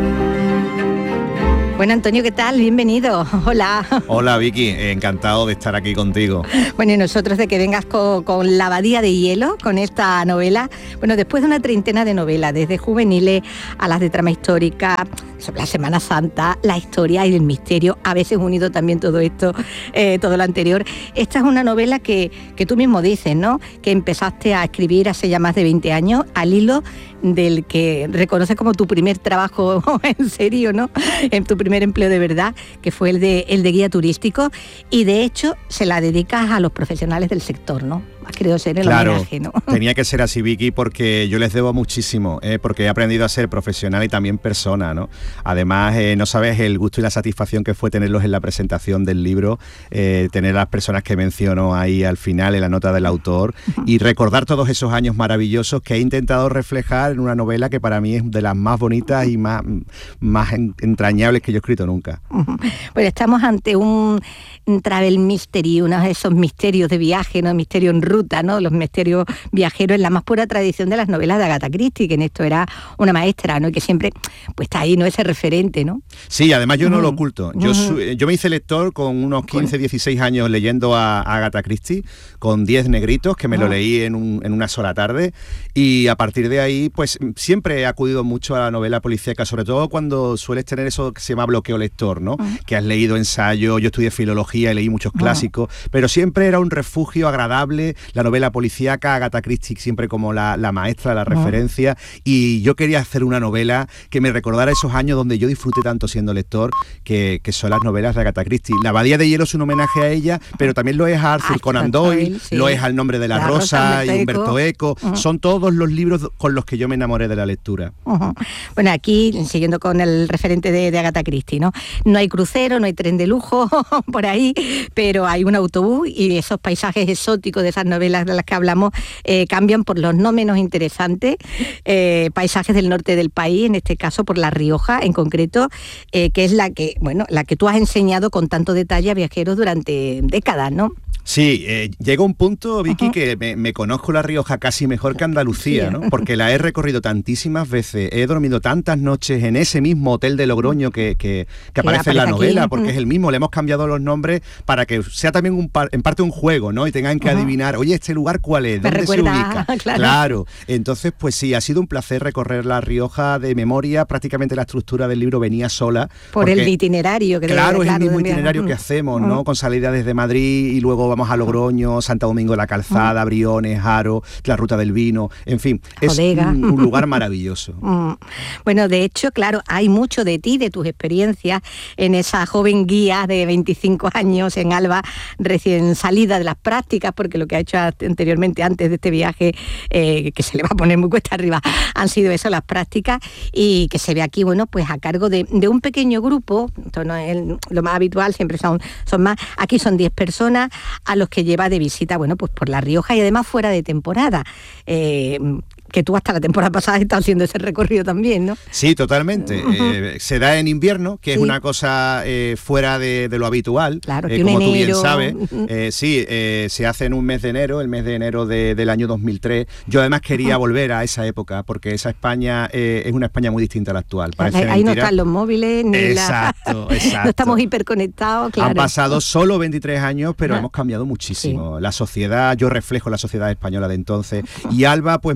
Bueno, Antonio, ¿qué tal? Bienvenido. Hola. Hola, Vicky. Encantado de estar aquí contigo. Bueno, y nosotros de que vengas con, con La Abadía de Hielo, con esta novela. Bueno, después de una treintena de novelas, desde juveniles a las de trama histórica, sobre la Semana Santa, la historia y el misterio, a veces unido también todo esto, eh, todo lo anterior. Esta es una novela que, que tú mismo dices, ¿no? Que empezaste a escribir hace ya más de veinte años, al hilo del que reconoces como tu primer trabajo en serio, ¿no? En tu primer empleo de verdad, que fue el de, el de guía turístico, y de hecho se la dedicas a los profesionales del sector, ¿no? Has querido ser el claro, homenaje, ¿no? Tenía que ser así, Vicky, porque yo les debo muchísimo, ¿eh? Porque he aprendido a ser profesional y también persona, ¿no? Además, eh, no sabes el gusto y la satisfacción que fue tenerlos en la presentación del libro, eh, tener a las personas que menciono ahí al final en la nota del autor y recordar todos esos años maravillosos que he intentado reflejar en una novela que para mí es de las más bonitas y más, más entrañables que yo he escrito nunca. Pues estamos ante un travel mystery, uno de esos misterios de viaje, ¿no? Misterio en ruta, ¿no? Los misterios viajeros en la más pura tradición de las novelas de Agatha Christie, que en esto era una maestra, ¿no? Y que siempre pues está ahí, ¿no? Ese referente, ¿no? Sí, además yo no lo oculto. Yo, yo me hice lector con unos quince, dieciséis años leyendo a, a Agatha Christie, con diez negritos, que me lo leí en, un, en una sola tarde, y a partir de ahí, pues siempre he acudido mucho a la novela policíaca, sobre todo cuando sueles tener eso que se llama bloqueo lector, ¿no? Uh-huh. Que has leído ensayo, yo estudié filología y leí muchos clásicos, uh-huh. pero siempre era un refugio agradable, la novela policíaca, Agatha Christie siempre como la, la maestra, la uh-huh. referencia, y yo quería hacer una novela que me recordara esos años donde yo disfruté tanto siendo lector, que, que son las novelas de Agatha Christie. La Abadía de Hielo es un homenaje a ella, pero también lo es a Arthur Conan Doyle, sí. lo es al Nombre de la, la Rosa, Rosa y Humberto Eco. Uh-huh. Son todos los libros con los que yo me enamoré de la lectura. Uh-huh. Bueno, aquí, siguiendo con el referente de, de Agatha Christie, ¿no? No hay crucero, no hay tren de lujo por ahí, pero hay un autobús y esos paisajes exóticos de esas novelas de las que hablamos eh, cambian por los no menos interesantes eh, paisajes del norte del país, en este caso por La Rioja en concreto, eh, que es la que, bueno, la que tú has enseñado con tanto detalle a viajeros durante décadas, ¿no? Sí, eh, llega un punto, Vicky, uh-huh. que me, me conozco La Rioja casi mejor que Andalucía, ¿no? Porque la he recorrido tantísimas veces, he dormido tantas noches en ese mismo hotel de Logroño que, que, que aparece en la novela, aquí. Porque es el mismo, le hemos cambiado los nombres para que sea también un par, en parte un juego, ¿no? Y tengan que uh-huh. adivinar, oye, ¿este lugar cuál es? ¿Dónde se ubica? Claro. claro. Entonces, pues sí, ha sido un placer recorrer La Rioja de memoria, prácticamente la estructura del libro venía sola. Por porque, el itinerario. Que claro, debe, es claro, el mismo itinerario uh-huh. que hacemos, ¿no? Uh-huh. Con salida desde Madrid y luego vamos a Logroño, Santo Domingo de la Calzada, mm. Briones, Haro, la Ruta del Vino, en fin, es un, un lugar maravilloso. Mm. Bueno, de hecho, claro, hay mucho de ti, de tus experiencias en esa joven guía de veinticinco años en Alba, recién salida de las prácticas, porque lo que ha hecho anteriormente, antes de este viaje, eh, que se le va a poner muy cuesta arriba, han sido eso, las prácticas, y que se ve aquí, bueno, pues a cargo de, de un pequeño grupo, esto no es el, lo más habitual, siempre son, son más, aquí son diez personas, a los que lleva de visita, bueno, pues por La Rioja y además fuera de temporada. Eh, que tú hasta la temporada pasada estás haciendo ese recorrido también, ¿no? Sí, totalmente. Uh-huh. Eh, se da en invierno, que sí. es una cosa eh, fuera de, de lo habitual. Claro, eh, que como un tú enero... bien sabes. Uh-huh. Eh, sí, eh, se hace en un mes de enero, el mes de enero de, del año dos mil tres. Yo además quería uh-huh. volver a esa época, porque esa España eh, es una España muy distinta a la actual. Parece ahí mentira. No están los móviles, ni exacto, la... exacto. No estamos hiperconectados, claro. Han pasado solo veintitrés años, pero uh-huh. hemos cambiado muchísimo. Sí. La sociedad, yo reflejo la sociedad española de entonces, uh-huh. y Alba pues me recuerda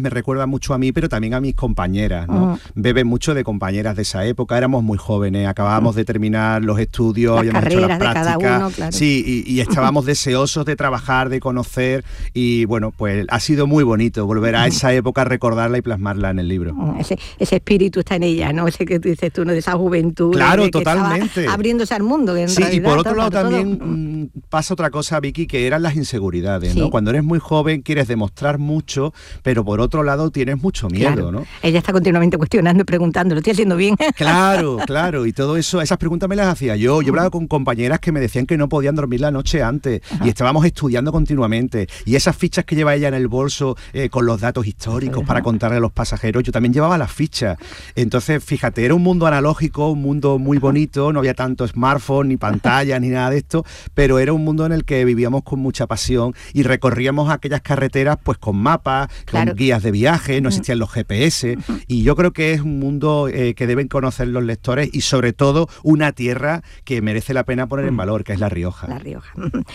recuerda mucho a mí, pero también a mis compañeras, ¿no? Uh-huh. Bebe mucho de compañeras de esa época, éramos muy jóvenes, acabábamos uh-huh. de terminar los estudios, las habíamos hecho las prácticas. De cada uno, claro. Sí, y, y estábamos deseosos de trabajar, de conocer, y bueno, pues ha sido muy bonito volver a esa época, recordarla y plasmarla en el libro. Ese, ese espíritu está en ella, ¿no? Ese que tú dices tú, ¿no? De esa juventud. Claro, de que totalmente. Abriéndose al mundo. Que en sí, realidad, y por otro todo, lado todo, también todo. Mmm, pasa otra cosa, Vicky, que eran las inseguridades, sí. ¿no? Cuando eres muy joven quieres demostrar mucho, pero por otro lado tienes mucho miedo, claro. ¿no? Ella está continuamente cuestionando y preguntando, ¿lo estoy haciendo bien? Claro, claro, y todo eso, esas preguntas me las hacía yo. Yo hablaba con compañeras que me decían que no podían dormir la noche antes. Ajá. Y estábamos estudiando continuamente. Y esas fichas que lleva ella en el bolso eh, con los datos históricos Ajá. para contarle a los pasajeros, yo también llevaba las fichas. Entonces, fíjate, era un mundo analógico, un mundo muy bonito, no había tanto smartphone, ni pantalla, ni nada de esto, pero era un mundo en el que vivíamos con mucha pasión y recorríamos aquellas carreteras pues con mapas, claro. con guías de viaje, no existían los G P S, uh-huh. y yo creo que es un mundo eh, que deben conocer los lectores y sobre todo una tierra que merece la pena poner en valor, que es La Rioja. La Rioja.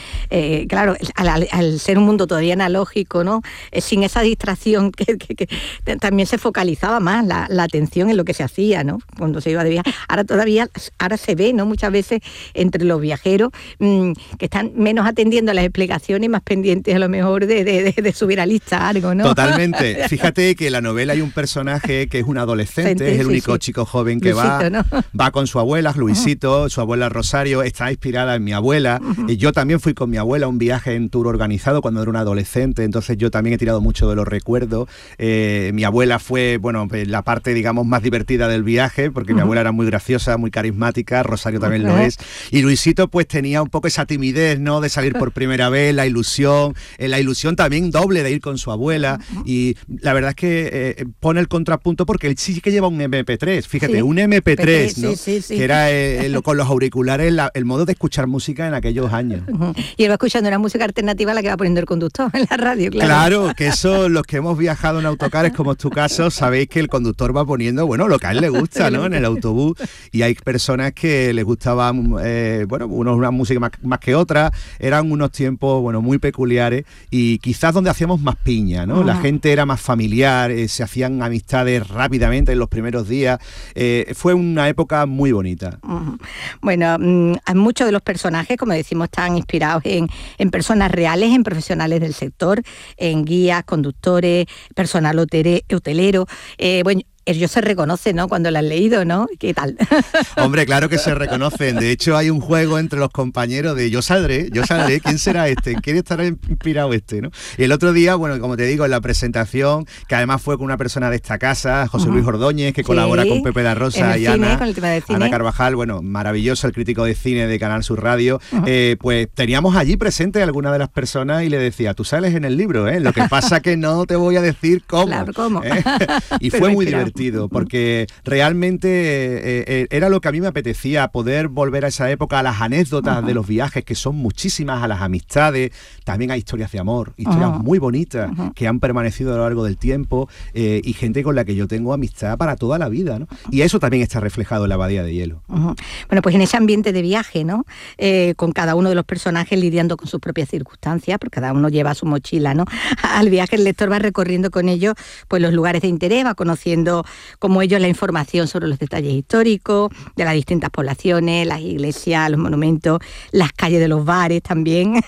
Eh, claro, al, al ser un mundo todavía analógico, ¿no? Eh, sin esa distracción que, que, que también se focalizaba más la, la atención en lo que se hacía, ¿no? Cuando se iba de viaje. Ahora todavía, ahora se ve, ¿no? Muchas veces entre los viajeros mmm, que están menos atendiendo a las explicaciones y más pendientes a lo mejor de, de, de, de subir a lista algo, ¿no? Totalmente. Fíjate que en la novela hay un personaje que es un adolescente, sí, es el sí, único sí. chico joven que Luisito, va, ¿no? va con su abuela, Luisito, uh-huh. su abuela Rosario, está inspirada en mi abuela. Uh-huh. Y yo también fui con mi abuela a un viaje en tour organizado cuando era un adolescente, entonces yo también he tirado mucho de los recuerdos. Eh, mi abuela fue, bueno, la parte, digamos, más divertida del viaje, porque uh-huh. mi abuela era muy graciosa, muy carismática, Rosario también uh-huh. lo es. Y Luisito pues tenía un poco esa timidez, ¿no? De salir por primera vez, la ilusión, eh, la ilusión también doble de ir con su abuela. Uh-huh. Y la verdad es que eh, pone el contrapunto porque él sí que lleva un eme pe tres, fíjate, sí. un eme pe tres, ¿no? Sí, sí, sí. Que era eh, lo, con los auriculares la, el modo de escuchar música en aquellos años. Uh-huh. Y él va escuchando una música alternativa a la que va poniendo el conductor en la radio, claro. Claro, que eso, los que hemos viajado en autocares, como es tu caso, sabéis que el conductor va poniendo, bueno, lo que a él le gusta, ¿no? En el autobús. Y hay personas que les gustaba, eh, bueno, unos una música más, más que otra. Eran unos tiempos, bueno, muy peculiares y quizás donde hacíamos más piña, ¿no? Uh-huh. La gente era más familiar, eh, se hacían amistades rápidamente en los primeros días. Eh, fue una época muy bonita. Uh-huh. Bueno, mmm, muchos de los personajes, como decimos, están inspirados en, en personas reales, en profesionales del sector, en guías, conductores, personal hotere, hotelero. Eh, bueno, ellos se reconocen, ¿no? Cuando lo han leído, ¿no? ¿Qué tal? Hombre, claro que se reconocen. De hecho, hay un juego entre los compañeros de yo saldré, yo saldré, ¿quién será este? ¿Quién estará inspirado este, no? Y el otro día, bueno, como te digo, en la presentación, que además fue con una persona de esta casa, José uh-huh. Luis Ordóñez, que sí, colabora con Pepe da Rosa y cine, Ana, con el tema de cine. Ana Carvajal, bueno, maravilloso, el crítico de cine de Canal Sur Radio. Uh-huh. Eh, pues teníamos allí presente a alguna de las personas y le decía, tú sales en el libro, ¿eh? Lo que pasa que no te voy a decir cómo. Claro, ¿cómo? ¿Eh? Y fue muy divertido. Porque realmente eh, eh, era lo que a mí me apetecía, poder volver a esa época, a las anécdotas uh-huh. de los viajes, que son muchísimas, a las amistades, también hay historias de amor, historias uh-huh. muy bonitas uh-huh. que han permanecido a lo largo del tiempo eh, y gente con la que yo tengo amistad para toda la vida, ¿no? Y eso también está reflejado en La Abadía de Hielo. Uh-huh. Bueno, pues en ese ambiente de viaje, ¿no? Eh, con cada uno de los personajes lidiando con sus propias circunstancias, porque cada uno lleva su mochila, ¿no? Al viaje el lector va recorriendo con ellos pues los lugares de interés, va conociendo como ellos la información sobre los detalles históricos de las distintas poblaciones, las iglesias, los monumentos, las calles de los bares también.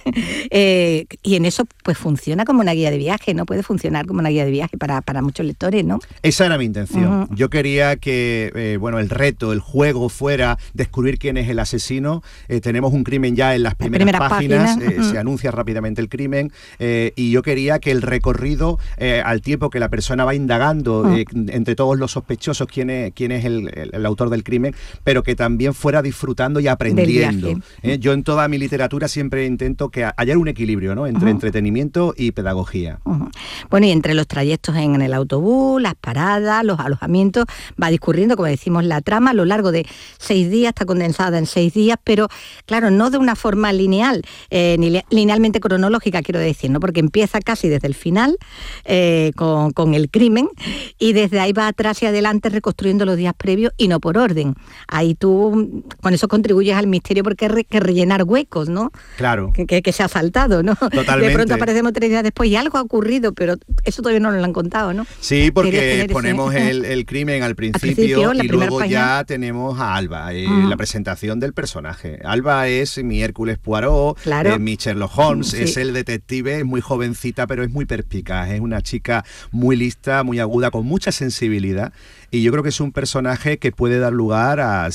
eh, y en eso pues funciona como una guía de viaje, ¿no? Puede funcionar como una guía de viaje para, para muchos lectores, ¿no? Esa era mi intención. Uh-huh. Yo quería que, eh, bueno, el reto, el juego fuera descubrir quién es el asesino. Eh, tenemos un crimen ya en las primeras, las primeras páginas, páginas. Eh, uh-huh. se anuncia rápidamente el crimen eh, y yo quería que el recorrido, eh, al tiempo que la persona va indagando uh-huh. eh, entre todos los sospechosos quién es, quién es el, el, el autor del crimen, pero que también fuera disfrutando y aprendiendo. ¿Eh? Yo en toda mi literatura siempre intento que haya un equilibrio, ¿no? Entre uh-huh. entretenimiento y pedagogía. Uh-huh. Bueno, y entre los trayectos en el autobús, las paradas, los alojamientos, va discurriendo, como decimos, la trama a lo largo de seis días, está condensada en seis días, pero claro, no de una forma lineal, eh, ni linealmente cronológica, quiero decir, ¿no? Porque empieza casi desde el final, eh, con, con el crimen, y desde ahí va atrás y adelante reconstruyendo los días previos y no por orden. Ahí tú con eso contribuyes al misterio porque hay re, que rellenar huecos, ¿no? Claro. Que, que, que se ha saltado, ¿no? Totalmente. De pronto aparecemos tres días después y algo ha ocurrido, pero eso todavía no nos lo han contado, ¿no? Sí, porque ponemos ese... el, el crimen al principio, al principio y luego página. Ya tenemos a Alba, eh, uh-huh. la presentación del personaje. Alba es mi Hércules Poirot, claro. eh, mi Sherlock Holmes, sí. es el detective, es muy jovencita, pero es muy perspicaz, es una chica muy lista, muy aguda, con mucha sensibilidad. Y yo creo que es un personaje que puede dar lugar a,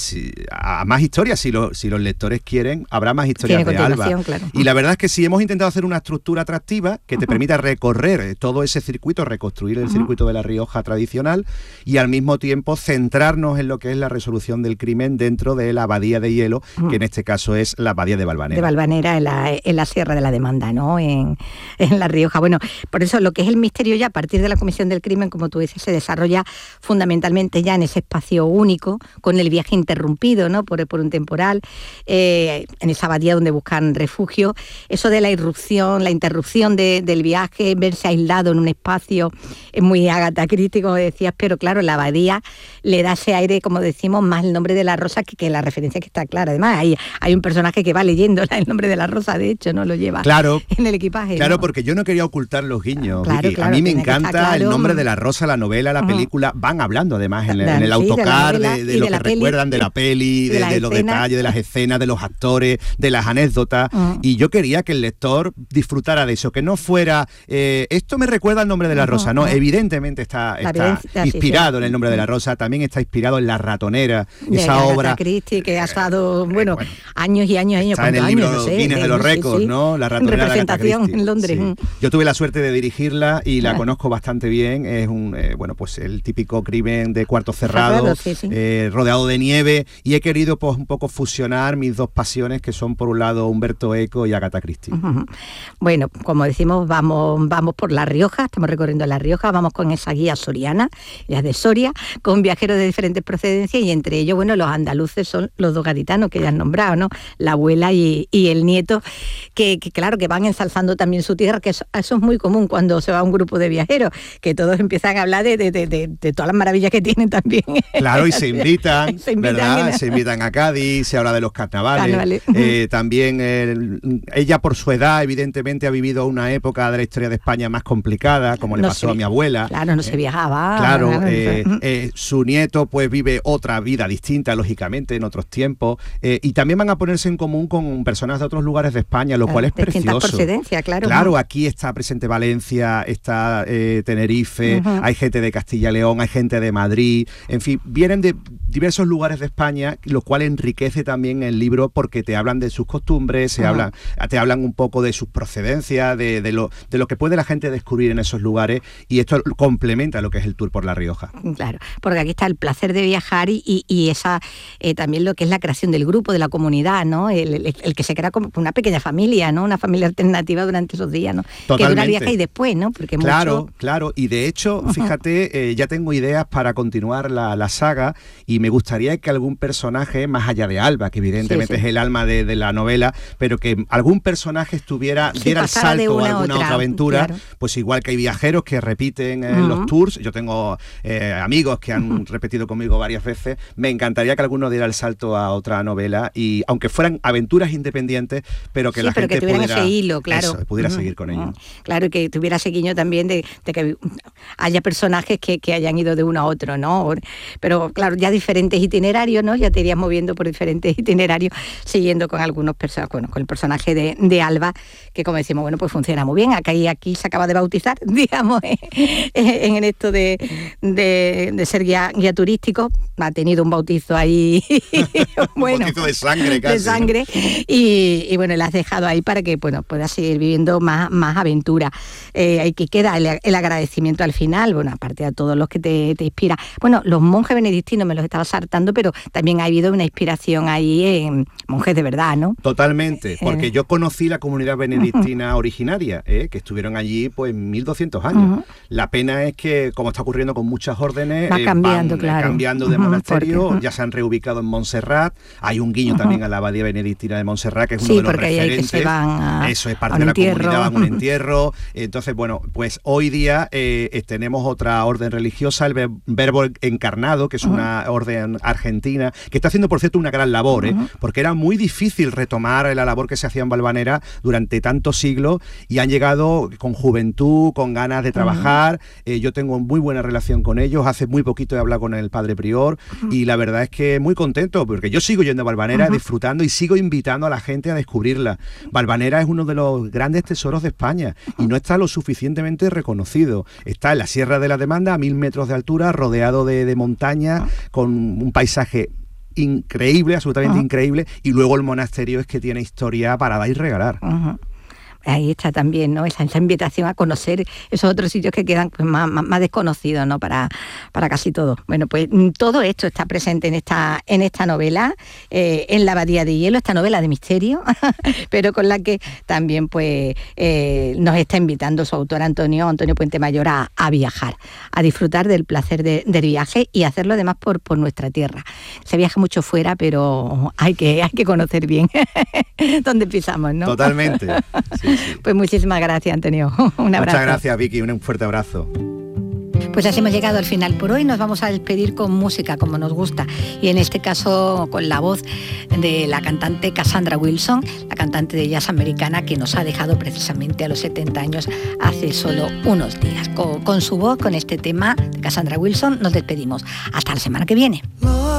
a más historias. Si, lo, si los lectores quieren, habrá más historias de Alba. Claro. Y la verdad es que sí hemos intentado hacer una estructura atractiva que te uh-huh. permita recorrer todo ese circuito, reconstruir el uh-huh. circuito de La Rioja tradicional y al mismo tiempo centrarnos en lo que es la resolución del crimen dentro de la Abadía de Hielo, uh-huh. que en este caso es la Abadía de Valvanera. De Valvanera, en la, en la Sierra de la Demanda, ¿no? En, en La Rioja. Bueno, por eso lo que es el misterio ya a partir de la Comisión del Crimen, como tú dices, se desarrolla fundamentalmente ya en ese espacio único, con el viaje interrumpido, ¿no? por, por un temporal, eh, en esa abadía donde buscan refugio. Eso de la irrupción, la interrupción de, del viaje, verse aislado en un espacio, es muy Agatha Christie, como decías, pero claro, la abadía le da ese aire, como decimos, más el nombre de la rosa que, que la referencia que está clara. Además, hay, hay un personaje que va leyendo el nombre de la rosa, de hecho, ¿no? Lo lleva claro, en el equipaje. Claro, ¿no? Porque yo no quería ocultar los guiños, claro, Vicky. claro, a mí me encanta claro. el nombre de la rosa, la novela, la uh-huh. película, van hablando además en, en el sí, autocar de, de, de lo de que peli, recuerdan de la peli, de, de, de los detalles, de las escenas, de los actores, de las anécdotas, uh-huh. y yo quería que el lector disfrutara de eso, que no fuera, eh, esto me recuerda al nombre de la rosa, uh-huh. no, evidentemente está, está inspirado sí, sí. en el nombre de la rosa, también está inspirado en La Ratonera, de esa Agatha obra. Christie, que ha estado, bueno, bueno, años y años y años. Está en el libro años, no sé, Guinness de, de los récords, sí, sí. ¿no? La Ratonera en representación de en Londres. Sí. Yo tuve la suerte de dirigirla y la conozco bastante bien, es un, eh, bueno, pues el típico crimen de cuarto cerrado, cerrado sí, sí. Eh, rodeado de nieve, y he querido pues un poco fusionar mis dos pasiones, que son por un lado Humberto Eco y Agatha Christie. Uh-huh. Bueno, como decimos, vamos, vamos por La Rioja, estamos recorriendo La Rioja, vamos con esa guía soriana, las de Soria, con viajeros de diferentes procedencias, y entre ellos, bueno, los andaluces son los dos gaditanos que ya han nombrado, ¿no? La abuela y, y el nieto, que, que claro, que van ensalzando también su tierra, que eso, eso es muy común cuando se va un grupo de viajeros, que todos empiezan a hablar de, de, de, de, de todas las maravillas que tienen también. Claro, y se invitan, se invitan ¿verdad? En... Se invitan a Cádiz, se habla de los carnavales. carnavales. Eh, también eh, ella, por su edad, evidentemente ha vivido una época de la historia de España más complicada, como le no pasó sé. a mi abuela. Claro, no eh, se viajaba. Claro, claro eh, eh, su nieto pues vive otra vida distinta, lógicamente, en otros tiempos. Eh, y también van a ponerse en común con personas de otros lugares de España, lo claro, cual es de precioso. Procedencia, claro. Claro, aquí está presente Valencia, está eh, Tenerife, uh-huh. hay gente de Castilla y León, hay gente de Madrid, en fin, vienen de diversos lugares de España, lo cual enriquece también el libro porque te hablan de sus costumbres, se uh-huh. hablan, te hablan un poco de sus procedencias, de, de, lo, de lo que puede la gente descubrir en esos lugares, y esto complementa lo que es el tour por La Rioja. Claro, porque aquí está el placer de viajar y, y, y esa eh, también lo que es la creación del grupo, de la comunidad, ¿no? El, el, el que se crea como una pequeña familia, ¿no? Una familia alternativa durante esos días, ¿no? Totalmente. Que dura el viaje y después, ¿no? Porque claro, mucho... claro, y de hecho, fíjate, eh, ya tengo ideas para continuar la, la saga, y me gustaría que algún personaje, más allá de Alba, que evidentemente sí, sí. es el alma de, de la novela, pero que algún personaje estuviera, sí, diera el salto a alguna otra, otra aventura, claro. Pues igual que hay viajeros que repiten en uh-huh. los tours, yo tengo eh, amigos que han uh-huh. repetido conmigo varias veces, me encantaría que alguno diera el salto a otra novela, y aunque fueran aventuras independientes, pero que sí, la pero gente que tuvieran pudiera, ese hilo, claro. Eso, pudiera uh-huh. seguir con ello. Uh-huh. Claro, que tuviera ese guiño también de, de que haya personajes que, que hayan ido de uno a otro, ¿no? Pero claro, ya diferentes itinerarios, ¿no? Ya te irías moviendo por diferentes itinerarios, siguiendo con algunos personajes, bueno, con el personaje de, de Alba, que como decimos, bueno, pues funciona muy bien. Acá y aquí se acaba de bautizar, digamos, en esto de, de, de ser guía, guía turístico. Ha tenido un bautizo ahí, bueno, un bautizo de sangre casi. De sangre, y, y bueno, la has dejado ahí para que, bueno, puedas seguir viviendo más, más aventura. Eh, aquí queda el, el agradecimiento al final, bueno, aparte de todos los que te, te inspira. Bueno, los monjes benedictinos me los estaba saltando, pero también ha habido una inspiración ahí en monjes de verdad, ¿no? Totalmente, porque yo conocí la comunidad benedictina uh-huh. originaria, ¿eh? que estuvieron allí pues mil doscientos años. Uh-huh. La pena es que, como está ocurriendo con muchas órdenes, va cambiando, van claro. cambiando de uh-huh, monasterio, porque, uh-huh. ya se han reubicado en Montserrat, hay un guiño uh-huh. también a la abadía benedictina de Montserrat, que es uno sí, de los porque referentes. Hay que se van a, eso es parte de la entierro. comunidad, van a un entierro. Entonces, bueno, pues hoy día eh, tenemos otra orden religiosa, el Verbo Encarnado, que es uh-huh. una orden argentina, que está haciendo, por cierto, una gran labor, ¿eh? Uh-huh. porque era muy difícil retomar la labor que se hacía en Valvanera durante tantos siglos, y han llegado con juventud, con ganas de trabajar. Uh-huh. Eh, yo tengo muy buena relación con ellos. Hace muy poquito he hablado con el padre prior, uh-huh. y la verdad es que muy contento, porque yo sigo yendo a Valvanera, uh-huh. disfrutando, y sigo invitando a la gente a descubrirla. Valvanera es uno de los grandes tesoros de España, y no está lo suficientemente reconocido. Está en la Sierra de la Demanda, a mil metros de altura, rodeado de, de montañas, con un paisaje increíble, absolutamente uh-huh. increíble, y luego el monasterio es que tiene historia para dar y regalar. Uh-huh. Ahí está también, ¿no? Esa, esa invitación a conocer esos otros sitios que quedan pues, más, más, más desconocidos, ¿no? Para, para casi todo. Bueno, pues todo esto está presente en esta, en esta novela, eh, en La Abadía de Hielo, esta novela de misterio, pero con la que también pues eh, nos está invitando su autor Antonio, Antonio Puente Mayor, a, a viajar, a disfrutar del placer de, del viaje y hacerlo además por, por nuestra tierra. Se viaja mucho fuera, pero hay que, hay que conocer bien dónde pisamos, ¿no? Totalmente. Sí. Pues muchísimas gracias, Antonio. Un abrazo. Muchas gracias, Vicky. Un fuerte abrazo. Pues así hemos llegado al final por hoy. Nos vamos a despedir con música, como nos gusta. Y en este caso con la voz de la cantante Cassandra Wilson, la cantante de jazz americana que nos ha dejado precisamente a los setenta años hace solo unos días. Con, con su voz, con este tema de Cassandra Wilson, nos despedimos. Hasta la semana que viene.